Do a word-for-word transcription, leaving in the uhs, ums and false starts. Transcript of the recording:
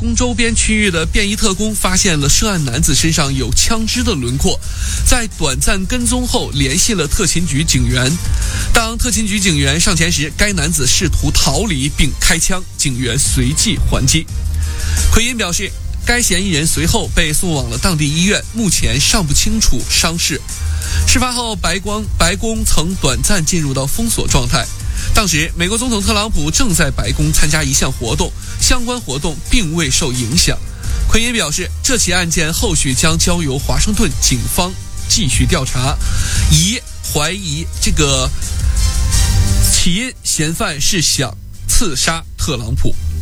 宫周边区域的便衣特工发现了涉案男子身上有枪支的轮廓，在短暂跟踪后联系了特勤局警员。当特勤局警员上前时，该男子试图逃离并开枪，警员随即还击。奎因表示，该嫌疑人随后被送往了当地医院，目前尚不清楚伤势。事发后，白光白宫曾短暂进入到封锁状态。当时，美国总统特朗普正在白宫参加一项活动，相关活动并未受影响。奎因表示，这起案件后续将交由华盛顿警方继续调查，疑怀疑这个起因嫌犯是想刺杀特朗普。